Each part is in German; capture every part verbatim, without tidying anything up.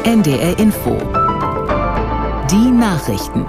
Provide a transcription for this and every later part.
N D R Info. Die Nachrichten.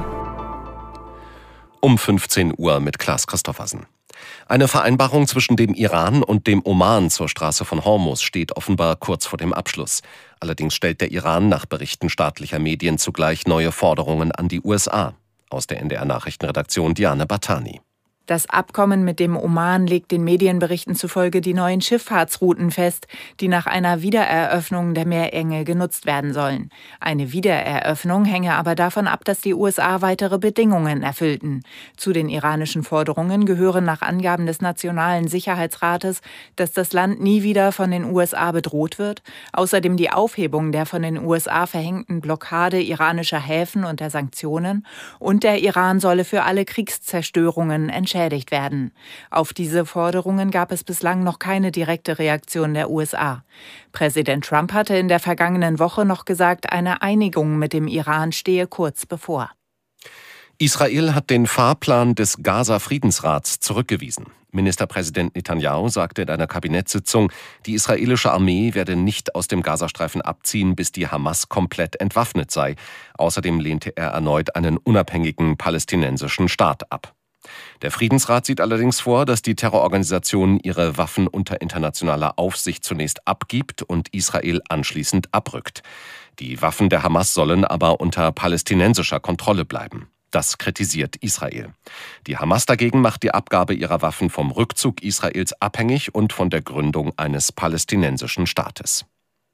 Um fünfzehn Uhr mit Klaas Christoffersen. Eine Vereinbarung zwischen dem Iran und dem Oman zur Straße von Hormuz steht offenbar kurz vor dem Abschluss. Allerdings stellt der Iran nach Berichten staatlicher Medien zugleich neue Forderungen an die U S A. Aus der N D R-Nachrichtenredaktion Diane Battani. Das Abkommen mit dem Oman legt den Medienberichten zufolge die neuen Schifffahrtsrouten fest, die nach einer Wiedereröffnung der Meerenge genutzt werden sollen. Eine Wiedereröffnung hänge aber davon ab, dass die U S A weitere Bedingungen erfüllten. Zu den iranischen Forderungen gehören nach Angaben des Nationalen Sicherheitsrates, dass das Land nie wieder von den U S A bedroht wird, außerdem die Aufhebung der von den U S A verhängten Blockade iranischer Häfen und der Sanktionen, und der Iran solle für alle Kriegszerstörungen entschädigt werden. Auf diese Forderungen gab es bislang noch keine direkte Reaktion der U S A. Präsident Trump hatte in der vergangenen Woche noch gesagt, eine Einigung mit dem Iran stehe kurz bevor. Israel hat den Fahrplan des Gaza-Friedensrats zurückgewiesen. Ministerpräsident Netanyahu sagte in einer Kabinettssitzung, die israelische Armee werde nicht aus dem Gazastreifen abziehen, bis die Hamas komplett entwaffnet sei. Außerdem lehnte er erneut einen unabhängigen palästinensischen Staat ab. Der Friedensrat sieht allerdings vor, dass die Terrororganisation ihre Waffen unter internationaler Aufsicht zunächst abgibt und Israel anschließend abrückt. Die Waffen der Hamas sollen aber unter palästinensischer Kontrolle bleiben. Das kritisiert Israel. Die Hamas dagegen macht die Abgabe ihrer Waffen vom Rückzug Israels abhängig und von der Gründung eines palästinensischen Staates.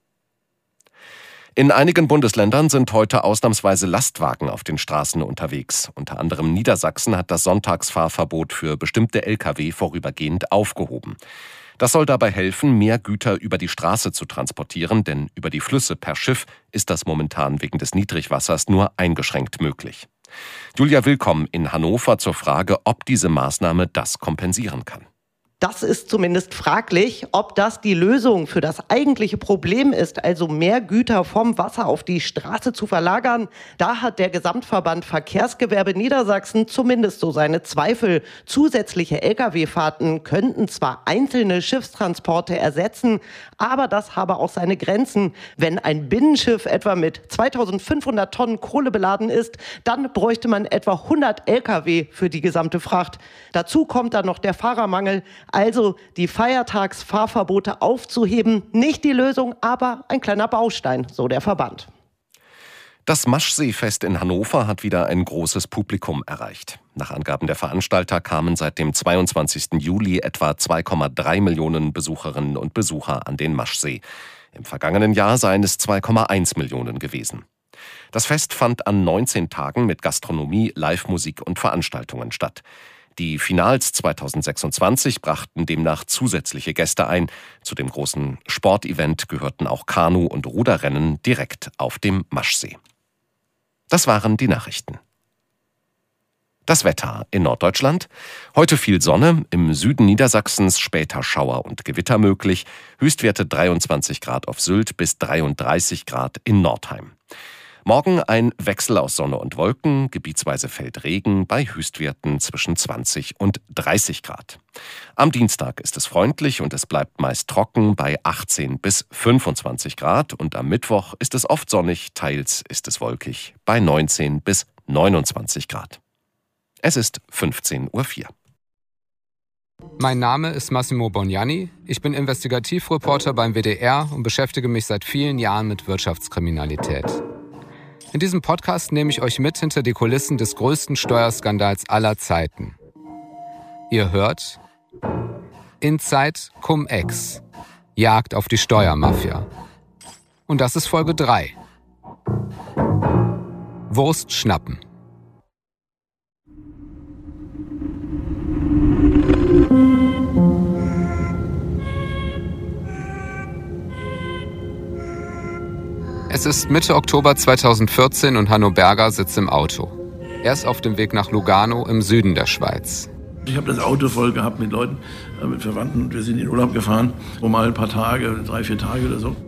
In einigen Bundesländern sind heute ausnahmsweise Lastwagen auf den Straßen unterwegs. Unter anderem Niedersachsen hat das Sonntagsfahrverbot für bestimmte L K W vorübergehend aufgehoben. Das soll dabei helfen, mehr Güter über die Straße zu transportieren, denn über die Flüsse per Schiff ist das momentan wegen des Niedrigwassers nur eingeschränkt möglich. Julia Willkomm in Hannover zur Frage, ob diese Maßnahme das kompensieren kann. Das ist zumindest fraglich, ob das die Lösung für das eigentliche Problem ist, also mehr Güter vom Wasser auf die Straße zu verlagern. Da hat der Gesamtverband Verkehrsgewerbe Niedersachsen zumindest so seine Zweifel. Zusätzliche L K W-Fahrten könnten zwar einzelne Schiffstransporte ersetzen, aber das habe auch seine Grenzen. Wenn ein Binnenschiff etwa mit zweitausendfünfhundert Tonnen Kohle beladen ist, dann bräuchte man etwa hundert L K W für die gesamte Fracht. Dazu kommt dann noch der Fahrermangel. Also die Feiertagsfahrverbote aufzuheben, nicht die Lösung, aber ein kleiner Baustein, so der Verband. Das Maschseefest in Hannover hat wieder ein großes Publikum erreicht. Nach Angaben der Veranstalter kamen seit dem zweiundzwanzigsten Juli etwa zwei Komma drei Millionen Besucherinnen und Besucher an den Maschsee. Im vergangenen Jahr seien es zwei Komma eins Millionen gewesen. Das Fest fand an neunzehn Tagen mit Gastronomie, Live-Musik und Veranstaltungen statt. Die Finals zweitausendsechsundzwanzig brachten demnach zusätzliche Gäste ein. Zu dem großen Sportevent gehörten auch Kanu- und Ruderrennen direkt auf dem Maschsee. Das waren die Nachrichten. Das Wetter in Norddeutschland. Heute viel Sonne, im Süden Niedersachsens später Schauer und Gewitter möglich. Höchstwerte dreiundzwanzig Grad auf Sylt bis dreiunddreißig Grad in Nordheim. Morgen ein Wechsel aus Sonne und Wolken, gebietsweise fällt Regen bei Höchstwerten zwischen zwanzig und dreißig Grad. Am Dienstag ist es freundlich und es bleibt meist trocken bei achtzehn bis fünfundzwanzig Grad und am Mittwoch ist es oft sonnig, teils ist es wolkig bei neunzehn bis neunundzwanzig Grad. Es ist fünfzehn Uhr vier. Mein Name ist Massimo Bognani, ich bin Investigativreporter beim W D R und beschäftige mich seit vielen Jahren mit Wirtschaftskriminalität. In diesem Podcast nehme ich euch mit hinter die Kulissen des größten Steuerskandals aller Zeiten. Ihr hört Inside Cum-Ex, Jagd auf die Steuermafia. Und das ist Folge drei. Wurst schnappen. Es ist Mitte Oktober zweitausendvierzehn und Hanno Berger sitzt im Auto. Er ist auf dem Weg nach Lugano im Süden der Schweiz. Ich habe das Auto voll gehabt mit Leuten, mit Verwandten und wir sind in Urlaub gefahren, um mal ein paar Tage, drei, vier Tage oder so.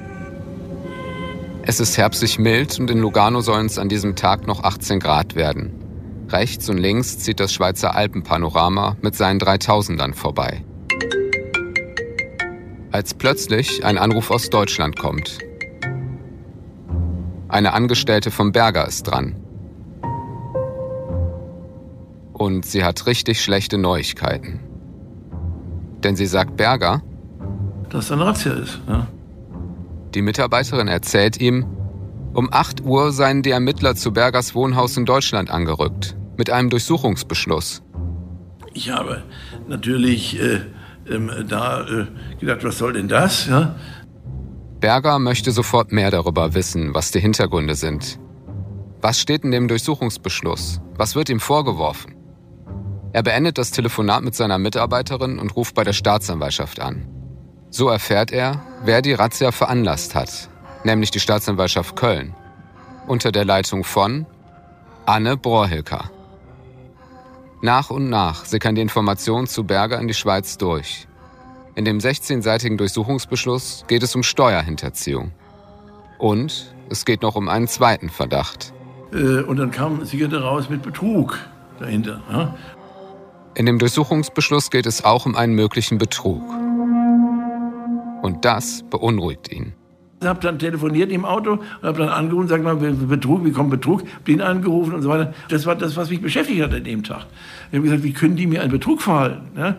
Es ist herbstlich mild und in Lugano sollen es an diesem Tag noch achtzehn Grad werden. Rechts und links zieht das Schweizer Alpenpanorama mit seinen dreitausendern vorbei. Als plötzlich ein Anruf aus Deutschland kommt. Eine Angestellte vom Berger ist dran. Und sie hat richtig schlechte Neuigkeiten. Denn sie sagt Berger, dass da eine Razzia ist. Ja. Die Mitarbeiterin erzählt ihm, um acht Uhr seien die Ermittler zu Bergers Wohnhaus in Deutschland angerückt, mit einem Durchsuchungsbeschluss. Ich habe natürlich äh, ähm, da äh, gedacht, was soll denn das? Ja? Berger möchte sofort mehr darüber wissen, was die Hintergründe sind. Was steht in dem Durchsuchungsbeschluss? Was wird ihm vorgeworfen? Er beendet das Telefonat mit seiner Mitarbeiterin und ruft bei der Staatsanwaltschaft an. So erfährt er, wer die Razzia veranlasst hat, nämlich die Staatsanwaltschaft Köln, unter der Leitung von Anne Brohilker. Nach und nach sickern die Informationen zu Berger in die Schweiz durch. In dem sechzehnseitigen Durchsuchungsbeschluss geht es um Steuerhinterziehung. Und es geht noch um einen zweiten Verdacht. Äh, und dann kam sickerte raus mit Betrug dahinter. Ja? In dem Durchsuchungsbeschluss geht es auch um einen möglichen Betrug. Und das beunruhigt ihn. Ich habe dann telefoniert im Auto und habe dann angerufen und gesagt, mal, Betrug, wie kommt Betrug? Den angerufen und so weiter. Das war das, was mich beschäftigt hat an dem Tag. Ich habe gesagt, wie können die mir einen Betrug verhalten? Ja?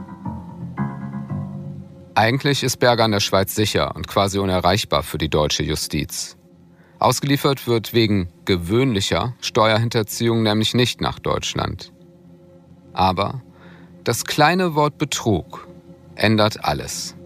Eigentlich ist Berger in der Schweiz sicher und quasi unerreichbar für die deutsche Justiz. Ausgeliefert wird wegen gewöhnlicher Steuerhinterziehung nämlich nicht nach Deutschland. Aber das kleine Wort Betrug ändert alles.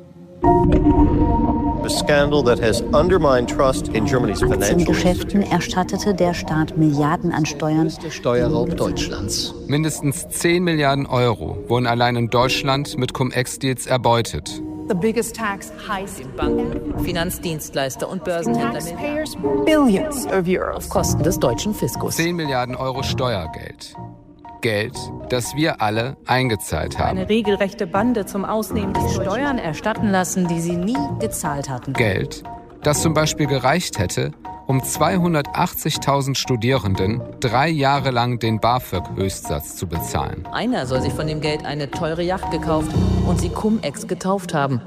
In Geschäften erstattete der Staat Milliarden an Steuern. Steuerraub Deutschlands. Mindestens zehn Milliarden Euro wurden allein in Deutschland mit Cum-Ex-Deals erbeutet. The biggest tax heist in Banken, Finanzdienstleister und Börsenhändler. Taxpayers billions of euros. Auf Kosten des deutschen Fiskus. zehn Milliarden Euro Steuergeld. Geld, das wir alle eingezahlt haben. Eine regelrechte Bande zum Ausnehmen des Steuern erstatten lassen, die sie nie gezahlt hatten. Geld, das zum Beispiel gereicht hätte, um zweihundertachtzigtausend Studierenden drei Jahre lang den BAföG-Höchstsatz zu bezahlen. Einer soll sich von dem Geld eine teure Yacht gekauft und sie Cum-Ex getauft haben.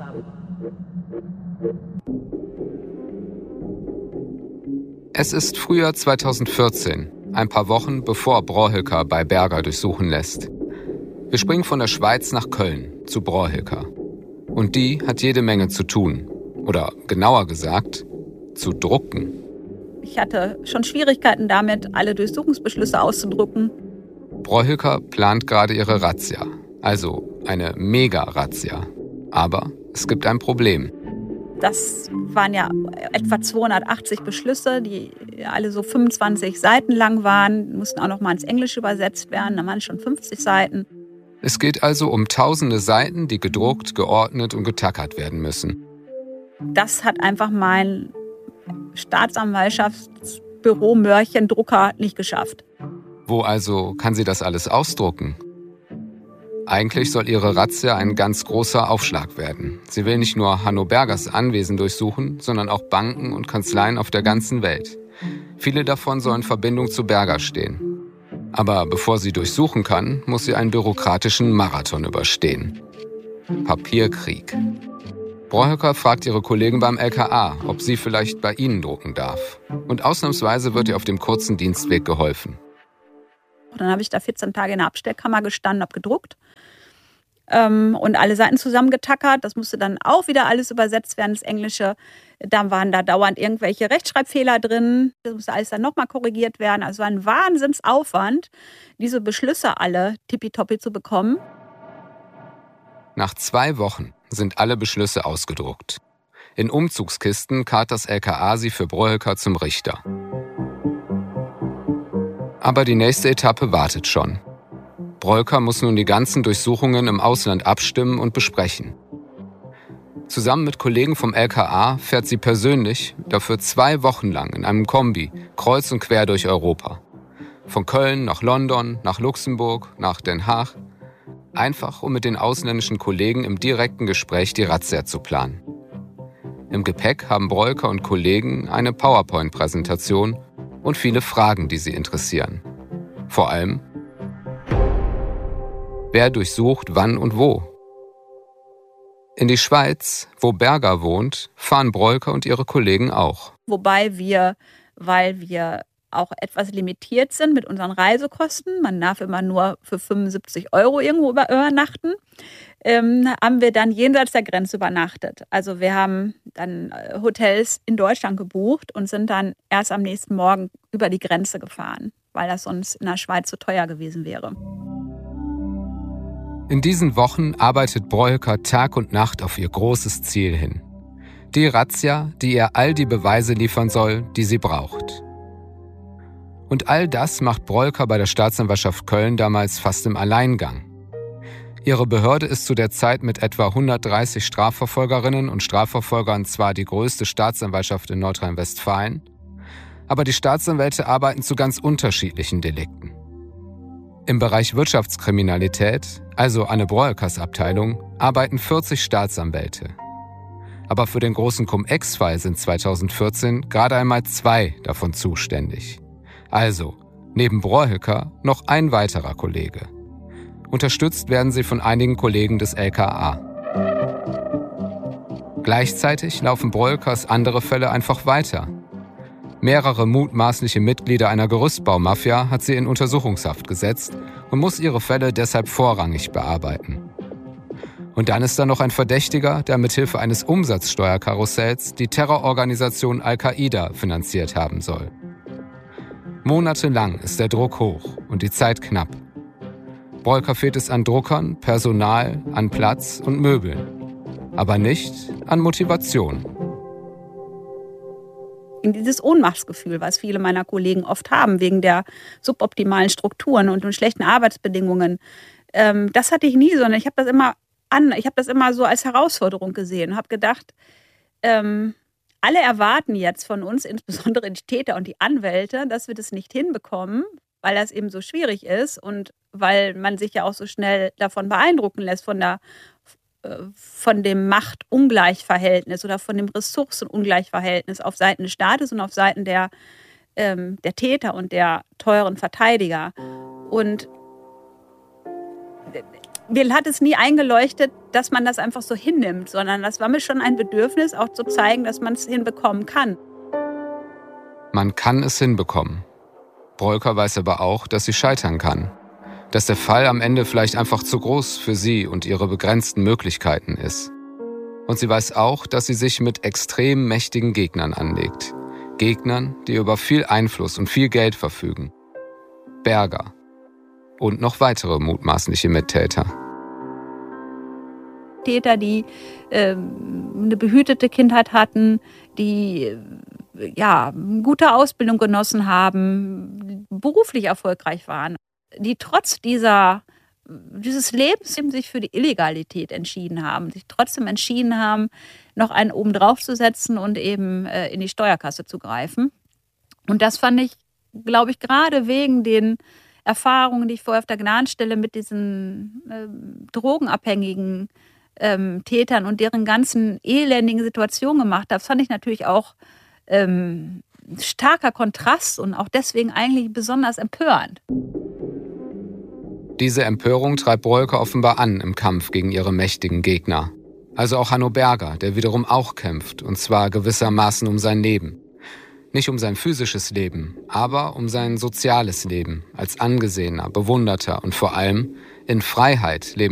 Es ist Frühjahr zweitausendvierzehn. Ein paar Wochen bevor Brohilker bei Berger durchsuchen lässt. Wir springen von der Schweiz nach Köln zu Brohilker. Und die hat jede Menge zu tun. Oder genauer gesagt, zu drucken. Ich hatte schon Schwierigkeiten damit, alle Durchsuchungsbeschlüsse auszudrucken. Brohilker plant gerade ihre Razzia. Also eine Mega-Razzia. Aber es gibt ein Problem. Das waren ja etwa zweihundertachtzig Beschlüsse, die alle so fünfundzwanzig Seiten lang waren, mussten auch noch mal ins Englische übersetzt werden, da waren es schon fünfzig Seiten. Es geht also um tausende Seiten, die gedruckt, geordnet und getackert werden müssen. Das hat einfach mein Staatsanwaltschaftsbüro Mörchen-Drucker nicht geschafft. Wo also kann sie das alles ausdrucken? Eigentlich soll ihre Razzia ein ganz großer Aufschlag werden. Sie will nicht nur Hanno Bergers Anwesen durchsuchen, sondern auch Banken und Kanzleien auf der ganzen Welt. Viele davon sollen in Verbindung zu Berger stehen. Aber bevor sie durchsuchen kann, muss sie einen bürokratischen Marathon überstehen. Papierkrieg. Brohilker fragt ihre Kollegen beim L K A, ob sie vielleicht bei ihnen drucken darf. Und ausnahmsweise wird ihr auf dem kurzen Dienstweg geholfen. Dann habe ich da vierzehn Tage in der Abstellkammer gestanden, habe gedruckt ähm, und alle Seiten zusammengetackert. Das musste dann auch wieder alles übersetzt werden, das Englische. Dann waren da dauernd irgendwelche Rechtschreibfehler drin. Das musste alles dann nochmal korrigiert werden. Also war ein Wahnsinnsaufwand, diese Beschlüsse alle tippitoppi zu bekommen. Nach zwei Wochen sind alle Beschlüsse ausgedruckt. In Umzugskisten karrt das L K A sie für Brohilker zum Richter. Aber die nächste Etappe wartet schon. Brohilker muss nun die ganzen Durchsuchungen im Ausland abstimmen und besprechen. Zusammen mit Kollegen vom L K A fährt sie persönlich dafür zwei Wochen lang in einem Kombi kreuz und quer durch Europa. Von Köln nach London, nach Luxemburg, nach Den Haag. Einfach, um mit den ausländischen Kollegen im direkten Gespräch die Razzia zu planen. Im Gepäck haben Brohilker und Kollegen eine PowerPoint-Präsentation und viele Fragen, die sie interessieren. Vor allem, wer durchsucht wann und wo? In die Schweiz, wo Berger wohnt, fahren Brohilker und ihre Kollegen auch. Wobei wir weil wir auch etwas limitiert sind mit unseren Reisekosten. Man darf immer nur für fünfundsiebzig Euro irgendwo übernachten. Ähm, haben wir dann jenseits der Grenze übernachtet. Also wir haben dann Hotels in Deutschland gebucht und sind dann erst am nächsten Morgen über die Grenze gefahren, weil das sonst in der Schweiz zu teuer gewesen wäre. In diesen Wochen arbeitet Broeker Tag und Nacht auf ihr großes Ziel hin. Die Razzia, die ihr all die Beweise liefern soll, die sie braucht. Und all das macht Broeker bei der Staatsanwaltschaft Köln damals fast im Alleingang. Ihre Behörde ist zu der Zeit mit etwa hundertdreißig Strafverfolgerinnen und Strafverfolgern zwar die größte Staatsanwaltschaft in Nordrhein-Westfalen, aber die Staatsanwälte arbeiten zu ganz unterschiedlichen Delikten. Im Bereich Wirtschaftskriminalität, also Anne Broekers Abteilung, arbeiten vierzig Staatsanwälte. Aber für den großen Cum-Ex-Fall sind zweitausendvierzehn gerade einmal zwei davon zuständig. Also, neben Broeker noch ein weiterer Kollege. Unterstützt werden sie von einigen Kollegen des L K A. Gleichzeitig laufen Broekers andere Fälle einfach weiter. Mehrere mutmaßliche Mitglieder einer Gerüstbaumafia hat sie in Untersuchungshaft gesetzt und muss ihre Fälle deshalb vorrangig bearbeiten. Und dann ist da noch ein Verdächtiger, der mithilfe eines Umsatzsteuerkarussells die Terrororganisation Al-Qaida finanziert haben soll. Monatelang ist der Druck hoch und die Zeit knapp. Broeker fehlt es an Druckern, Personal, an Platz und Möbeln. Aber nicht an Motivation. In dieses Ohnmachtsgefühl, was viele meiner Kollegen oft haben, wegen der suboptimalen Strukturen und den schlechten Arbeitsbedingungen, ähm, das hatte ich nie, sondern ich habe das immer an, ich habe das immer so als Herausforderung gesehen und habe gedacht, ähm, alle erwarten jetzt von uns, insbesondere die Täter und die Anwälte, dass wir das nicht hinbekommen, weil das eben so schwierig ist und weil man sich ja auch so schnell davon beeindrucken lässt, von, der, von dem Machtungleichverhältnis oder von dem Ressourcenungleichverhältnis auf Seiten des Staates und auf Seiten der, ähm, der Täter und der teuren Verteidiger. Und mir hat es nie eingeleuchtet, dass man das einfach so hinnimmt, sondern das war mir schon ein Bedürfnis, auch zu zeigen, dass man es hinbekommen kann. Man kann es hinbekommen. Broeker weiß aber auch, dass sie scheitern kann. Dass der Fall am Ende vielleicht einfach zu groß für sie und ihre begrenzten Möglichkeiten ist. Und sie weiß auch, dass sie sich mit extrem mächtigen Gegnern anlegt. Gegnern, die über viel Einfluss und viel Geld verfügen. Berger. Und noch weitere mutmaßliche Mittäter. Täter, die äh, eine behütete Kindheit hatten, die äh, ja, eine gute Ausbildung genossen haben, beruflich erfolgreich waren, die trotz dieser, dieses Lebens eben sich für die Illegalität entschieden haben, sich trotzdem entschieden haben, noch einen oben drauf zu setzen und eben äh, in die Steuerkasse zu greifen. Und das fand ich, glaube ich, gerade wegen den Erfahrungen, die ich vorher auf der Gnadenstelle mit diesen äh, drogenabhängigen ähm, Tätern und deren ganzen elendigen Situationen gemacht habe, fand ich natürlich auch ähm, starker Kontrast und auch deswegen eigentlich besonders empörend. Diese Empörung treibt Broeker offenbar an im Kampf gegen ihre mächtigen Gegner. Also auch Hanno Berger, der wiederum auch kämpft, und zwar gewissermaßen um sein Leben. Nicht um sein physisches Leben, aber um sein soziales Leben als angesehener, bewunderter und vor allem in Freiheit lebender